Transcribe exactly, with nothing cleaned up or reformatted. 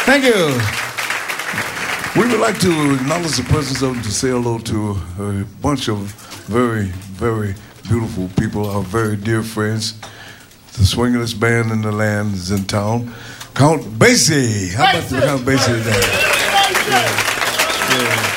Thank you. We would like to acknowledge the presence of and to say hello to a bunch of very, very beautiful people, our very dear friends. The swingerest band in the land is in town. Count Basie. How about the Count Basie today? Yeah. Yeah.